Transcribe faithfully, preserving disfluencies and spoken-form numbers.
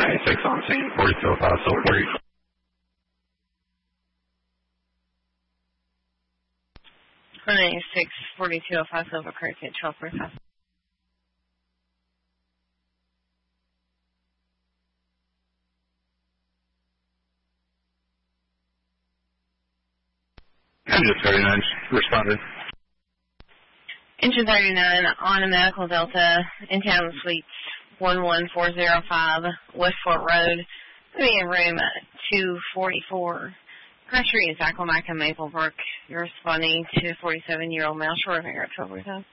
ninety-six on scene, forty-two oh five, Silver Creek. ninety-six, forty-two oh five, Silver Creek at twelve forty-five. Engine thirty-nine, responded. Engine thirty-nine on a Medical Delta in town suites one one four zero five, West Fort Road, in room two forty-four. Country is Acklemack and Maplebrook. You're responding to forty-seven-year-old male short of air at twelve forty-five.